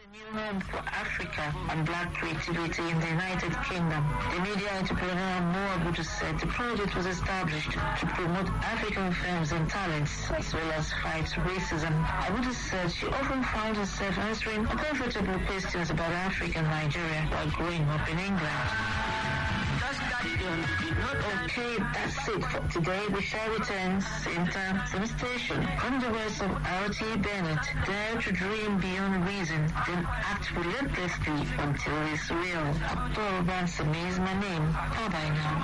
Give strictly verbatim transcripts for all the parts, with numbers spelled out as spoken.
New home for Africa and black creativity in the United Kingdom. The media entrepreneur Mo Abudu said the project was established to promote African films and talents as well as fight racism. Abudu said she often found herself answering uncomfortable questions about Africa and Nigeria while growing up in England. Okay, that's it for today. We shall return same time, same station. From the words of R T Bennett, dare to dream beyond reason, then act relentlessly until it's real. Abdul Ransom is my name. Bye bye now.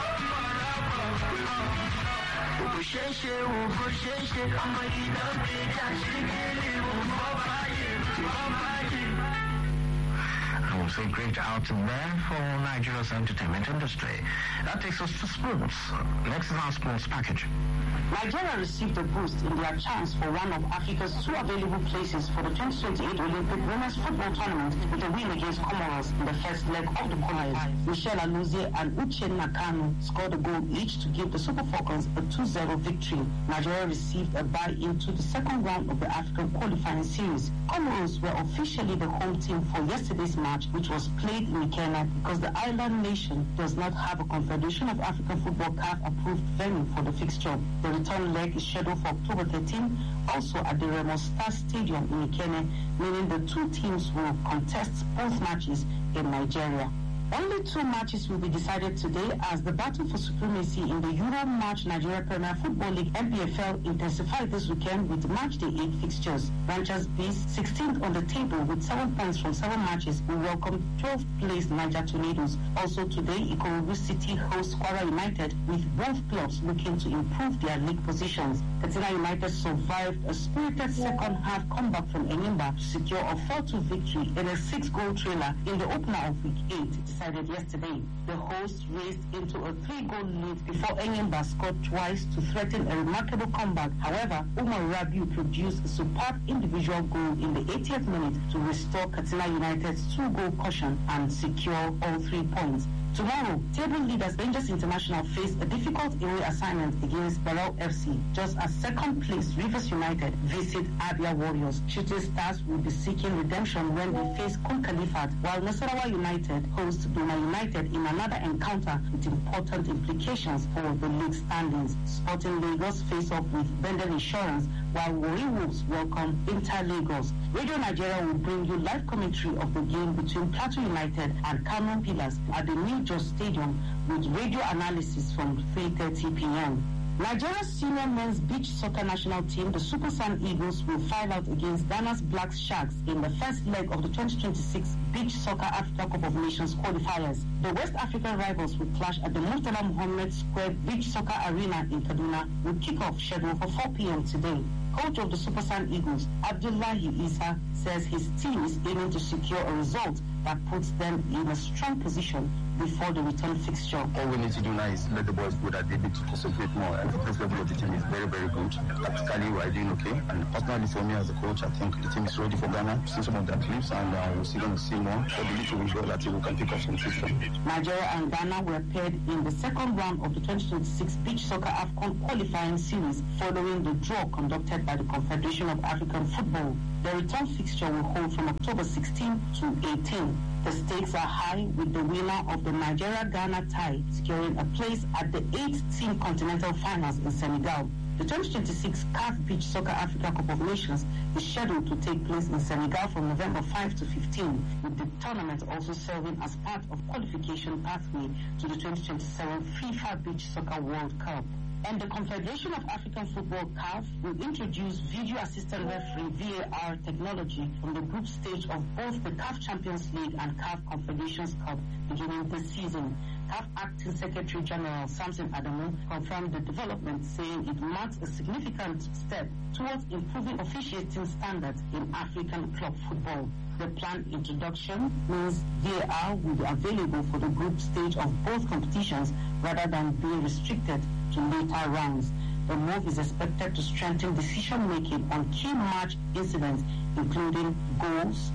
I will say great outing there for Nigeria's entertainment industry. That takes us to sports. Next is our sports package. Nigeria received a boost in their chance for one of Africa's two available places for the twenty twenty-eight Olympic Women's Football Tournament with a win against Comoros in the first leg of the qualifiers. Michelle Aluzie and Uchenna Kanu scored a goal each to give the Super Falcons a two zero victory. Nigeria received a bye into the second round of the African qualifying series. Comoros were officially the home team for yesterday's match, which was played in Ikena because the island nation does not have a Confederation of African Football C A F approved venue for the fixture. The return leg is scheduled for October thirteenth, also at the Remo Star Stadium in Ikene, meaning the two teams will contest both matches in Nigeria. Only two matches will be decided today as the battle for supremacy in the Euro March Nigeria Premier Football League N P F L intensified this weekend with match day eight fixtures. Ranchers Bees, sixteenth on the table with seven points from seven matches, will welcome twelfth place Niger Tornadoes. Also today, Ikorodu City hosts Kwara United, with both clubs looking to improve their league positions. Katsina United survived a spirited second half comeback from Enyimba to secure a four two victory in a six-goal trailer in the opener of week eight. Decided yesterday. The hosts raced into a three-goal lead before Enyimba scored twice to threaten a remarkable comeback. However, Umar Rabiu produced a superb individual goal in the eightieth minute to restore Katsina United's two-goal cushion and secure all three points. Tomorrow, table leaders Rangers International face a difficult away assignment against Barrel F C, just as second place Rivers United visit Abia Warriors. Shooting Stars will be seeking redemption when they face Kun Khalifat, while Nasarawa United hosts Duma United in another encounter with important implications for the league standings. Sporting Lagos face off with Bendel Insurance, while Warri Wolves welcome Inter Lagos. Radio Nigeria will bring you live commentary of the game between Plateau United and Kano Pillars at the New Jos Stadium with radio analysis from three thirty p m Nigeria's senior men's beach soccer national team, the Super Sand Eagles, will file out against Ghana's Black Sharks in the first leg of the twenty twenty-six Beach Soccer Africa Cup of Nations qualifiers. The West African rivals will clash at the Murtala Mohammed Square Beach Soccer Arena in Kaduna, with kickoff scheduled for four p m today. Coach of the Super Sand Eagles, Abdullahi Isa, says his team is aiming to secure a result that puts them in a strong position before the return fixture. All we need to do now is let the boys know that they need to concentrate more. And the first level of the team is very, very good. Tactically, we are doing okay. And personally, for me as a coach, I think the team is ready for Ghana. We've seen some of their clips, and uh, we're still going to see more. So the little we got that we can pick up some tips. Nigeria and Ghana were paired in the second round of the twenty twenty-six Beach Soccer AFCON qualifying series following the draw conducted by the Confederation of African Football. The return fixture will hold from October sixteenth to eighteenth. The stakes are high, with the winner of the Nigeria-Ghana tie securing a place at the eighth-team continental finals in Senegal. The twenty twenty-six C A F Beach Soccer Africa Cup of Nations is scheduled to take place in Senegal from November fifth to fifteenth, with the tournament also serving as part of qualification pathway to the twenty twenty-seven FIFA Beach Soccer World Cup. And the Confederation of African Football C A F will introduce video assistant referee V A R technology from the group stage of both the C A F Champions League and C A F Confederations Cup beginning this season. C A F Acting Secretary General Samson Adamu confirmed the development, saying it marks a significant step towards improving officiating standards in African club football. The planned introduction means V A R will be available for the group stage of both competitions rather than being restricted to later rounds. The move is expected to strengthen decision-making on key match incidents, including goals,